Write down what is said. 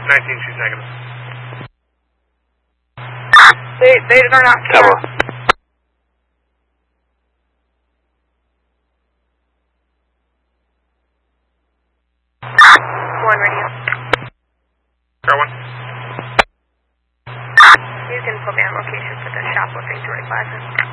19, she's negative. They're not here. Cover. One radio. Car 1. You can put me on location for the shoplifting to Ray Plaza.